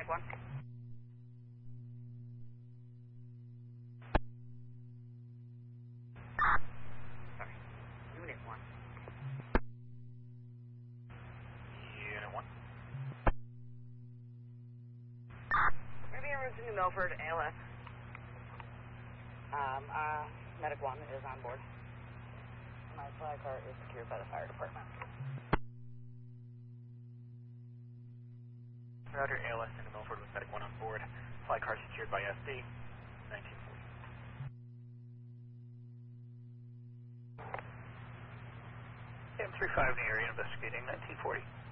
1. Sorry. Unit 1. Unit 1. Maybe en route to New Milford, ALS. Medic 1 is on board. My flag car is secured by the fire department. Roger, ALS into Milford with Medic 1 on board. Flight car secured by SD, 1940. M35 in the area investigating 1940.